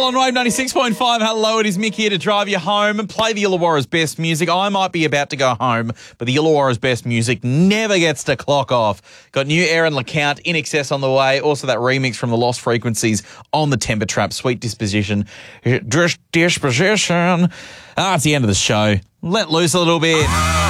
on Wave 96.5. Hello, it is Mick here to drive you home and play the Illawarra's best music. I might be about to go home, but the Illawarra's best music never gets to clock off. Got new Aaron LeCount, In Excess on the way. Also that remix from the Lost Frequencies on the Temper Trap, Sweet Disposition. Disposition. It's the end of the show. Let loose a little bit.